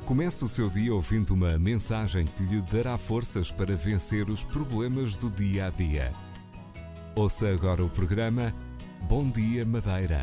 Comece o seu dia ouvindo uma mensagem que lhe dará forças para vencer os problemas do dia a dia. Ouça agora o programa Bom Dia Madeira.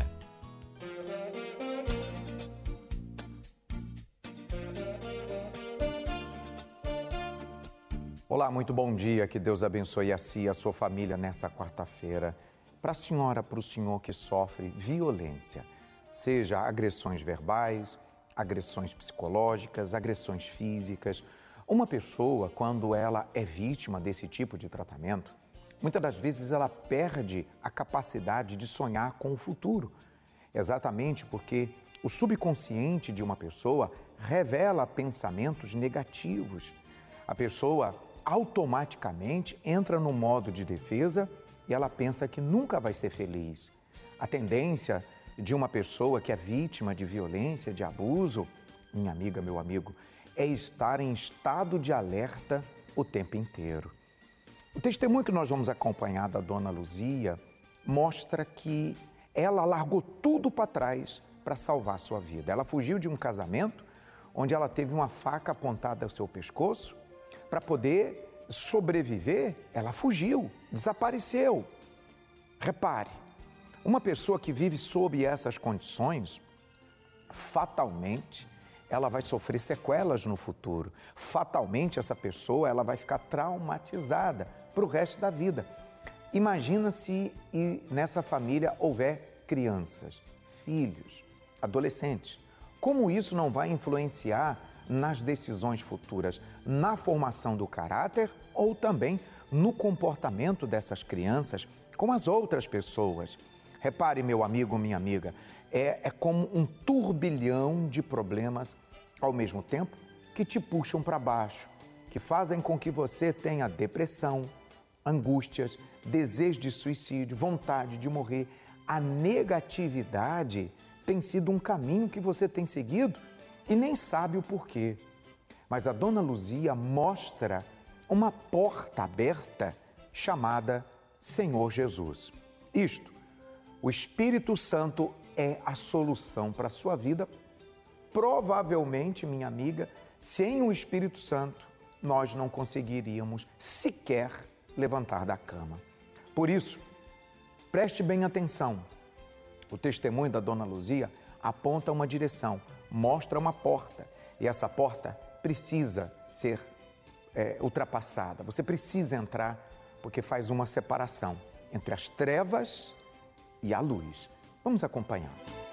Olá, muito bom dia, que Deus abençoe a si e a sua família nessa quarta-feira. Para a senhora, para o senhor que sofre violência, seja agressões verbais, agressões psicológicas, agressões físicas. Uma pessoa, quando ela é vítima desse tipo de tratamento, muitas das vezes ela perde a capacidade de sonhar com o futuro. Exatamente porque o subconsciente de uma pessoa revela pensamentos negativos. A pessoa automaticamente entra no modo de defesa e ela pensa que nunca vai ser feliz. A tendência de uma pessoa que é vítima de violência, de abuso, minha amiga, meu amigo, é estar em estado de alerta o tempo inteiro. O testemunho que nós vamos acompanhar da dona Luzia mostra que ela largou tudo para trás para salvar a sua vida. Ela fugiu de um casamento onde ela teve uma faca apontada ao seu pescoço. Para poder sobreviver, ela fugiu, desapareceu. Repare, uma pessoa que vive sob essas condições, fatalmente, ela vai sofrer sequelas no futuro. Fatalmente, essa pessoa ela vai ficar traumatizada para o resto da vida. Imagina se nessa família houver crianças, filhos, adolescentes. Como isso não vai influenciar nas decisões futuras, na formação do caráter ou também no comportamento dessas crianças com as outras pessoas? Repare, meu amigo, minha amiga, é como um turbilhão de problemas ao mesmo tempo que te puxam para baixo, que fazem com que você tenha depressão, angústias, desejo de suicídio, vontade de morrer. A negatividade tem sido um caminho que você tem seguido e nem sabe o porquê. Mas a dona Luzia mostra uma porta aberta chamada Senhor Jesus. O Espírito Santo é a solução para a sua vida. Provavelmente, minha amiga, sem o Espírito Santo, nós não conseguiríamos sequer levantar da cama. Por isso, preste bem atenção. O testemunho da dona Luzia aponta uma direção, mostra uma porta. E essa porta precisa ser ultrapassada. Você precisa entrar porque faz uma separação entre as trevas e a luz. Vamos acompanhar.